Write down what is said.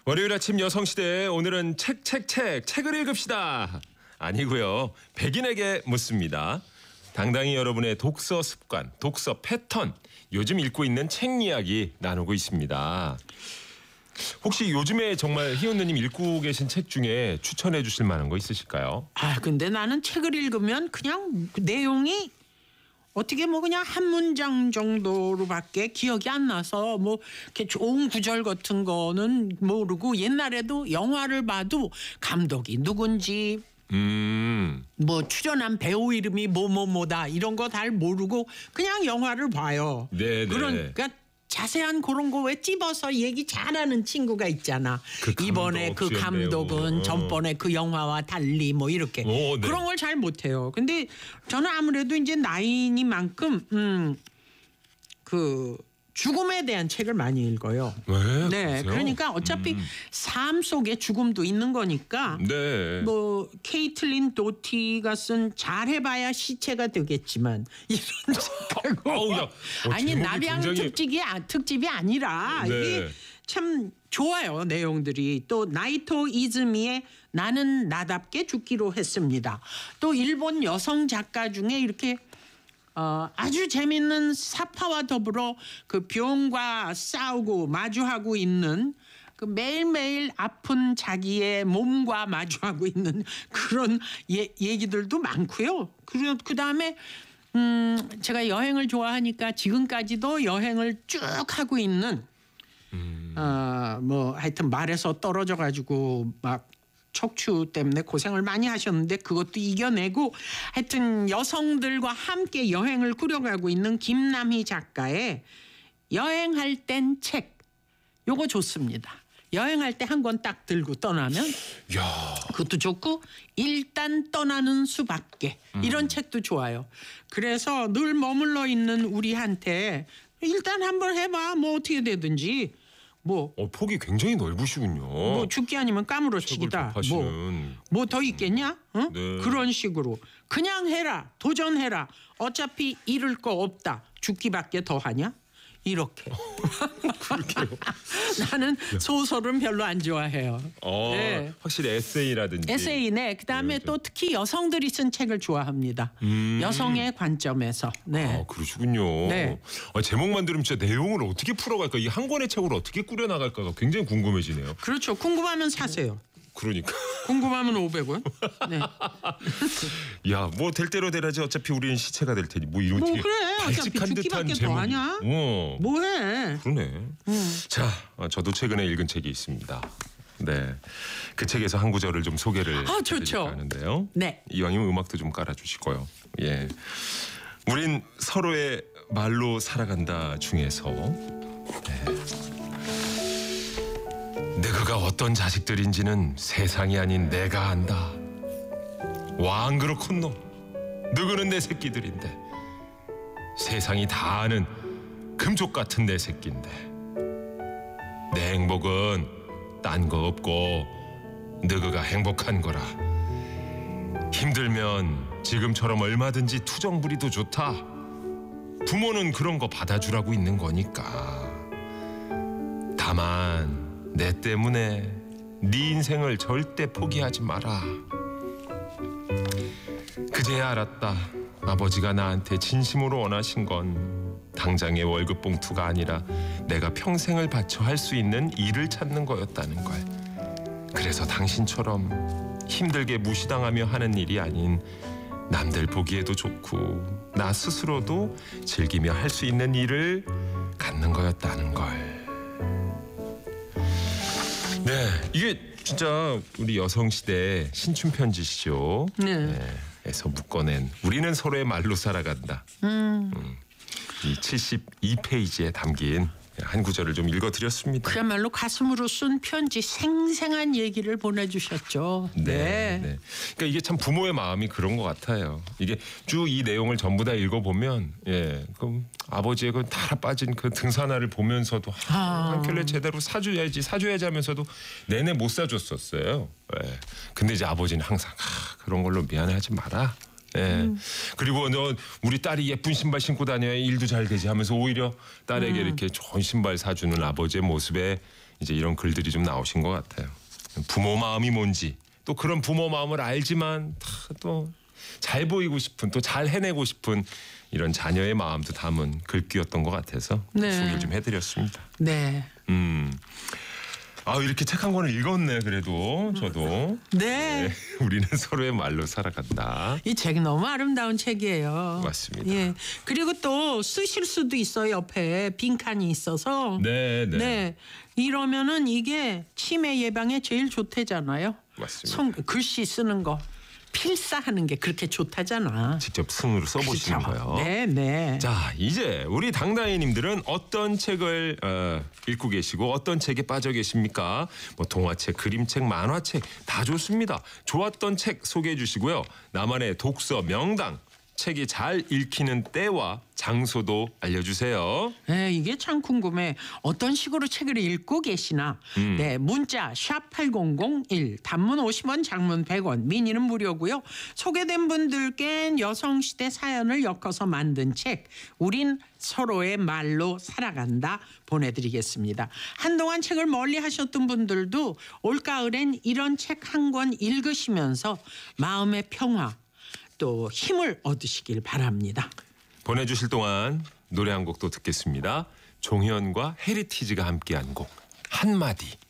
월요일 아침 여성시대 오늘은 책을 읽읍시다. 아니고요. 백인에게 묻습니다. 당당히 여러분의 독서 습관, 독서 패턴, 요즘 읽고 있는 책 이야기 나누고 있습니다. 혹시 요즘에 정말 희은 누님 읽고 계신 책 중에 추천해 주실 만한 거 있으실까요? 근데 나는 책을 읽으면 그냥 내용이 어떻게 그냥 한 문장 정도로밖에 기억이 안 나서 이렇게 좋은 구절 같은 거는 모르고, 옛날에도 영화를 봐도 감독이 누군지 출연한 배우 이름이 뭐다 이런 거 잘 모르고 그냥 영화를 봐요. 네. 그러니까 자세한 그런 거 왜 찝어서 얘기 잘하는 친구가 있잖아. 이번에 그 감독은 전번에 그 영화와 달리 이렇게 네. 그런 걸 잘 못해요. 근데 저는 아무래도 이제 나이니만큼 그 죽음에 대한 책을 많이 읽어요. 네, 그러니까 어차피 삶 속에 죽음도 있는 거니까. 네. 케이틀린 도티가 쓴 잘해봐야 시체가 되겠지만 이런 책하고 아니 나량 특집이 아니라 네. 이게 참 좋아요. 내용들이. 또 나이토 이즈미의 나는 나답게 죽기로 했습니다. 또 일본 여성 작가 중에 이렇게 아주 재밌는 사파와 더불어 그 병과 싸우고 마주하고 있는, 그 매일매일 아픈 자기의 몸과 마주하고 있는 그런 얘기들도 많고요. 그 다음에 제가 여행을 좋아하니까 지금까지도 여행을 쭉 하고 있는 하여튼 말에서 떨어져 가지고 막 척추 때문에 고생을 많이 하셨는데 그것도 이겨내고 하여튼 여성들과 함께 여행을 꾸려가고 있는 김남희 작가의 여행할 땐 책, 요거 좋습니다. 여행할 때 한 권 딱 들고 떠나면 그것도 좋고, 일단 떠나는 수밖에 이런 책도 좋아요. 그래서 늘 머물러 있는 우리한테 일단 한번 해봐. 어떻게 되든지. 폭이 굉장히 넓으시군요. 죽기 아니면 까무러치기다. 뭐 더 있겠냐? 응? 네. 그런 식으로 그냥 해라. 도전해라. 어차피 잃을 거 없다. 죽기밖에 더 하냐? 이렇게. 그렇게요. 나는 소설은 별로 안 좋아해요. 네. 확실히 에세이라든지. 에세이네. 그다음에 또 특히 여성들이 쓴 책을 좋아합니다. 여성의 관점에서. 네. 그러시군요. 네. 제목만 들으면 진짜 내용을 어떻게 풀어갈까, 이 한 권의 책으로 어떻게 꾸려나갈까가 굉장히 궁금해지네요. 그렇죠. 궁금하면 사세요. 그러니까. 궁금하면 500원. 네. 야, 될 대로 되라지. 어차피 우리는 시체가 될 테니 이렇게 그래. 어차피 죽기밖에 더 하냐? 뭐해? 그러네. 자, 저도 최근에 읽은 책이 있습니다. 네, 그 책에서 한 구절을 좀 소개를 좋죠. 하는데요. 네. 이왕이면 음악도 좀 깔아주시고요. 예, 우린 서로의 말로 살아간다 중에서 너가 어떤 자식들인지는 세상이 아닌 내가 안다. 와, 안 그렇군노. 너는 내 새끼들인데 세상이 다 아는 금쪽 같은 내 새끼인데 내 행복은 딴 거 없고 너가 행복한 거라. 힘들면 지금처럼 얼마든지 투정 부리도 좋다. 부모는 그런 거 받아주라고 있는 거니까. 다만 내 때문에 네 인생을 절대 포기하지 마라. 그제야 알았다. 아버지가 나한테 진심으로 원하신 건 당장의 월급 봉투가 아니라 내가 평생을 바쳐 할 수 있는 일을 찾는 거였다는 걸. 그래서 당신처럼 힘들게 무시당하며 하는 일이 아닌 남들 보기에도 좋고 나 스스로도 즐기며 할 수 있는 일을 갖는 거였다는 걸. 네, 이게 진짜 우리 여성시대 신춘 편지시죠. 네. 에서 묶어낸 우리는 서로의 말로 살아간다. 이 72페이지에 담긴 한 구절을 좀 읽어드렸습니다. 그야말로 가슴으로 쓴 편지, 생생한 얘기를 보내주셨죠. 네. 그러니까 이게 참 부모의 마음이 그런 것 같아요. 이게 쭉 이 내용을 전부 다 읽어보면, 그럼 아버지의 그 달아 빠진 그 등산화를 보면서도 한 켤레 제대로 사줘야지 하면서도 내내 못 사줬었어요. 근데 이제 아버지는 항상 그런 걸로 미안해하지 마라. 그리고 우리 딸이 예쁜 신발 신고 다녀야 일도 잘 되지 하면서 오히려 딸에게 이렇게 좋은 신발 사주는 아버지의 모습에 이제 이런 글들이 좀 나오신 것 같아요. 부모 마음이 뭔지 또 그런 부모 마음을 알지만 또 잘 보이고 싶은 또 잘 해내고 싶은 이런 자녀의 마음도 담은 글귀였던 것 같아서 네. 소개를 좀 해드렸습니다. 네. 이렇게 책 한 권을 읽었네. 그래도 저도. 네. 우리는 서로의 말로 살아간다. 이 책 너무 아름다운 책이에요. 맞습니다. 예. 그리고 또 쓰실 수도 있어요. 옆에 빈칸이 있어서. 네. 네. 이러면은 이게 치매 예방에 제일 좋대잖아요. 맞습니다. 글씨 쓰는 거 필사하는 게 그렇게 좋다잖아. 직접 손으로 써보시는 그렇죠. 거요. 네. 자, 이제 우리 당당이님들은 어떤 책을 읽고 계시고 어떤 책에 빠져 계십니까? 뭐 동화책, 그림책, 만화책 다 좋습니다. 좋았던 책 소개해 주시고요. 나만의 독서 명당, 책이 잘 읽히는 때와 장소도 알려주세요. 네, 이게 참 궁금해. 어떤 식으로 책을 읽고 계시나. 네, 문자 샵 8001 단문 50원 장문 100원 미니는 무료고요. 소개된 분들께 여성시대 사연을 엮어서 만든 책 우린 서로의 말로 살아간다 보내드리겠습니다. 한동안 책을 멀리 하셨던 분들도 올가을엔 이런 책 한 권 읽으시면서 마음의 평화 또 힘을 얻으시길 바랍니다. 보내주실 동안 노래 한 곡도 듣겠습니다. 종현과 헤리티지가 함께한 곡 한마디.